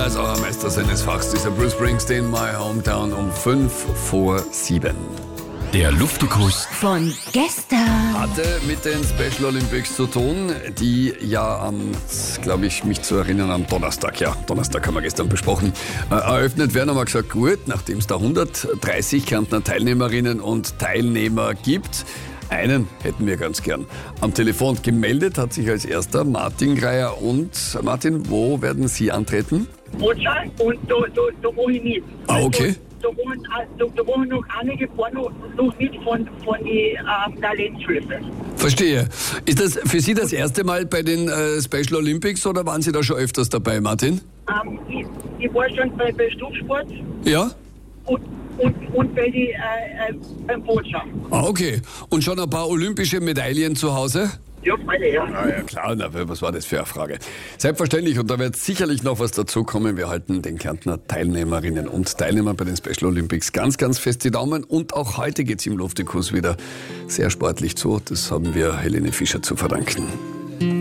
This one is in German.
als euer Meister seines Fachs, dieser Bruce Springsteen, My Hometown, um 5:05. Der Luftikus Von gestern. Hatte mit den Special Olympics zu tun, die ja am, glaube ich, mich zu erinnern, am Donnerstag haben wir gestern besprochen, eröffnet werden. Haben wir gesagt, gut, nachdem es da 130 Kärntner Teilnehmerinnen und Teilnehmer gibt, einen hätten wir ganz gern. Am Telefon gemeldet hat sich als erster Martin Greier. Und Martin, wo werden Sie antreten? Botscha und da wo ich nicht. Ah, okay. Da wohnen noch einige paar noch nicht von den Talentschlüsseln. Verstehe. Ist das für Sie das erste Mal bei den Special Olympics oder waren Sie da schon öfters dabei, Martin? Ich war schon bei Stufsport Ja? und beim Botscha. Ah, okay. Und schon ein paar olympische Medaillen zu Hause? Ja, meine Herren. Ah, ja, klar. Na, was war das für eine Frage? Selbstverständlich, und da wird sicherlich noch was dazukommen. Wir halten den Kärntner Teilnehmerinnen und Teilnehmern bei den Special Olympics ganz, ganz fest die Daumen. Und auch heute geht's im Luftikus wieder sehr sportlich zu. Das haben wir Helene Fischer zu verdanken.